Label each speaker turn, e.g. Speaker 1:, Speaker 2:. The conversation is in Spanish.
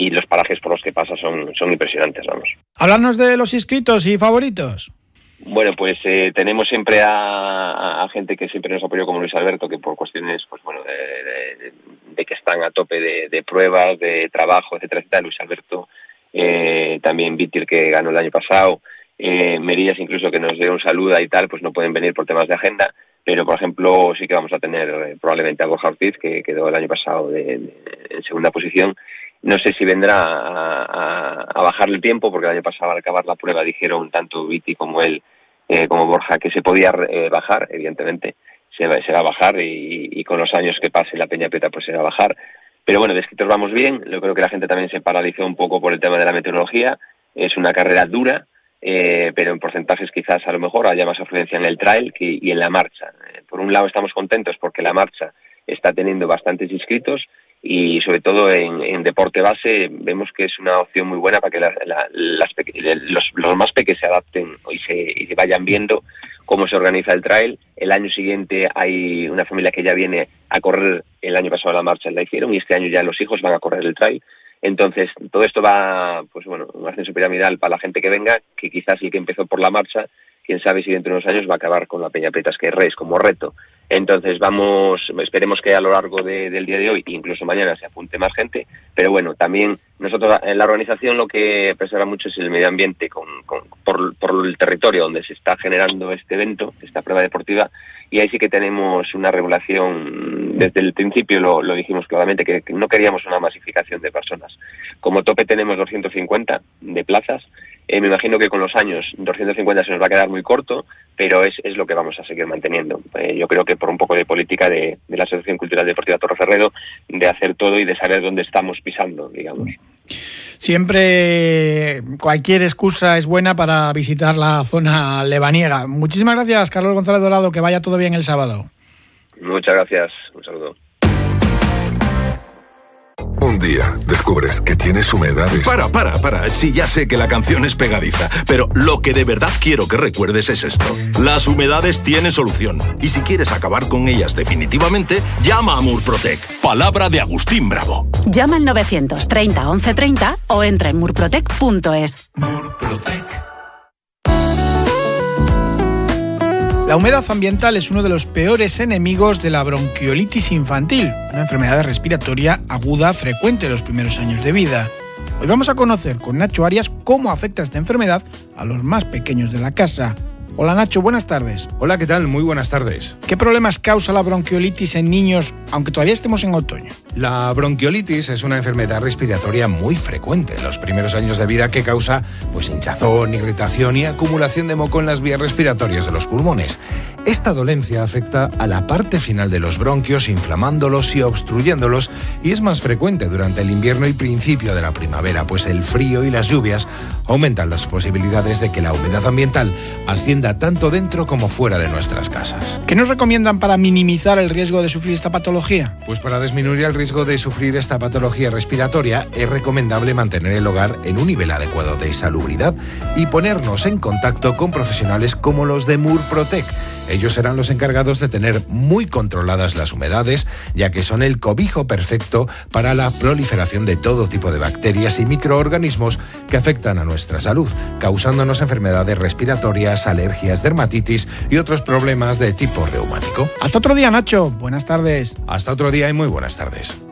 Speaker 1: y los parajes por los que pasa son impresionantes, vamos.
Speaker 2: Háblanos de los inscritos y favoritos.
Speaker 1: Bueno, pues tenemos siempre a gente que siempre nos apoyó, como Luis Alberto, que por cuestiones pues bueno de que están a tope de pruebas, de trabajo, etcétera, etcétera. Luis Alberto, también Víctor, que ganó el año pasado, Merillas incluso, que nos dio un saludo y tal, pues no pueden venir por temas de agenda, pero por ejemplo sí que vamos a tener probablemente a Borja Ortiz, que quedó el año pasado en segunda posición. No sé si vendrá a bajar el tiempo, porque el año pasado al acabar la prueba dijeron tanto Viti como él, como Borja, que se podía bajar. Evidentemente se va a bajar y con los años que pase la Peña Prieta pues se va a bajar. Pero bueno, de escritos vamos bien. Yo creo que la gente también se paralizó un poco por el tema de la meteorología. Es una carrera dura, pero en porcentajes quizás a lo mejor haya más afluencia en el trail y en la marcha. Por un lado estamos contentos porque la marcha está teniendo bastantes inscritos, y sobre todo en deporte base vemos que es una opción muy buena para que los más pequeños se adapten y se vayan viendo cómo se organiza el trail. El año siguiente hay una familia que ya viene a correr, el año pasado la marcha la hicieron y este año ya los hijos van a correr el trail. Entonces todo esto va, pues bueno, un ascenso piramidal para la gente que venga, que quizás el que empezó por la marcha, quién sabe si dentro de unos años va a acabar con la Peña Prieta Esquerra Race como reto. Entonces esperemos que a lo largo del día de hoy, incluso mañana, se apunte más gente, pero bueno, también nosotros en la organización lo que preserva mucho es el medio ambiente por el territorio donde se está generando este evento, esta prueba deportiva, y ahí sí que tenemos una regulación. Desde el principio lo dijimos claramente, que no queríamos una masificación de personas. Como tope tenemos 250 de plazas. Me imagino que con los años 250 se nos va a quedar muy corto, pero es lo que vamos a seguir manteniendo. Yo creo que por un poco de política de la Asociación Cultural Deportiva Torreferrero, de hacer todo y de saber dónde estamos pisando, digamos.
Speaker 2: Siempre cualquier excusa es buena para visitar la zona lebaniega. Muchísimas gracias, Carlos González Dorado, que vaya todo bien el sábado.
Speaker 1: Muchas gracias, un saludo.
Speaker 3: Un día descubres que tienes humedades.
Speaker 4: Para. Sí, ya sé que la canción es pegadiza, pero lo que de verdad quiero que recuerdes es esto. Las humedades tienen solución. Y si quieres acabar con ellas definitivamente, llama a Murprotec. Palabra de Agustín Bravo.
Speaker 5: Llama al 930 1130 o entra en murprotec.es.
Speaker 4: Murprotec.
Speaker 2: La humedad ambiental es uno de los peores enemigos de la bronquiolitis infantil, una enfermedad respiratoria aguda frecuente en los primeros años de vida. Hoy vamos a conocer con Nacho Arias cómo afecta esta enfermedad a los más pequeños de la casa. Hola Nacho, buenas tardes.
Speaker 6: Hola, ¿qué tal? Muy buenas tardes.
Speaker 2: ¿Qué problemas causa la bronquiolitis en niños, aunque todavía estemos en otoño?
Speaker 6: La bronquiolitis es una enfermedad respiratoria muy frecuente en los primeros años de vida que causa hinchazón, irritación y acumulación de moco en las vías respiratorias de los pulmones. Esta dolencia afecta a la parte final de los bronquios, inflamándolos y obstruyéndolos, y es más frecuente durante el invierno y principio de la primavera, pues el frío y las lluvias aumentan las posibilidades de que la humedad ambiental ascienda tanto dentro como fuera de nuestras casas.
Speaker 2: ¿Qué nos recomiendan para minimizar el riesgo de sufrir esta patología?
Speaker 6: Pues para disminuir el riesgo de sufrir esta patología respiratoria es recomendable mantener el hogar en un nivel adecuado de salubridad y ponernos en contacto con profesionales como los de Murprotec. Ellos serán los encargados de tener muy controladas las humedades, ya que son el cobijo perfecto para la proliferación de todo tipo de bacterias y microorganismos que afectan a nuestra salud, causándonos enfermedades respiratorias, alergias, dermatitis y otros problemas de tipo reumático.
Speaker 2: Hasta otro día, Nacho. Buenas tardes.
Speaker 6: Hasta otro día y muy buenas tardes.